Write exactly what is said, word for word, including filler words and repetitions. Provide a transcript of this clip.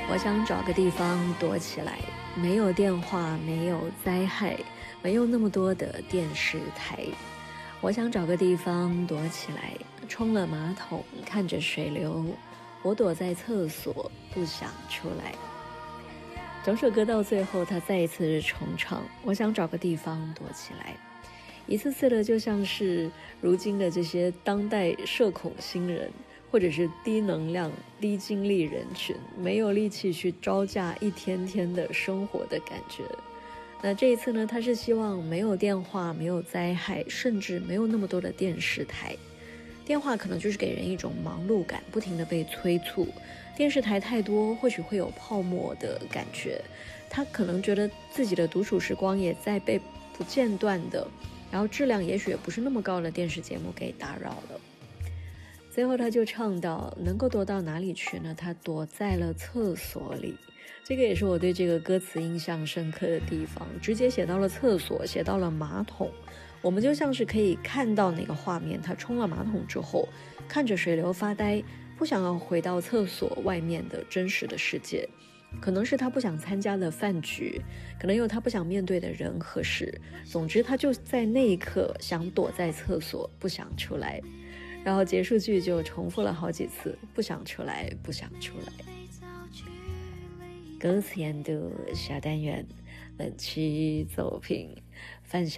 我想找个地方躲起来，没有电话，没有灾害，没有那么多的电视台。我想找个地方躲起来，冲了马桶，看着水流。我躲在厕所，不想出来。整首歌到最后，他再一次重唱，我想找个地方躲起来。一次次的就像是如今的这些当代社恐新人，或者是低能量低精力人群，没有力气去招架一天天的生活的感觉。那这一次呢，他是希望没有电话，没有灾害，甚至没有那么多的电视台。电话可能就是给人一种忙碌感，不停的被催促。电视台太多，或许会有泡沫的感觉。他可能觉得自己的独处时光也在被不间断的，然后质量也许也不是那么高的电视节目给打扰了。最后他就唱到，能够躲到哪里去呢？他躲在了厕所里。这个也是我对这个歌词印象深刻的地方，直接写到了厕所，写到了马桶。我们就像是可以看到那个画面，他冲了马桶之后，看着水流发呆，不想要回到厕所外面的真实的世界。可能是他不想参加的饭局，可能有他不想面对的人和事，总之他就在那一刻想躲在厕所，不想出来。然后结束句就重复了好几次，不想出来，不想出来。歌词研读小单元，本期走评分享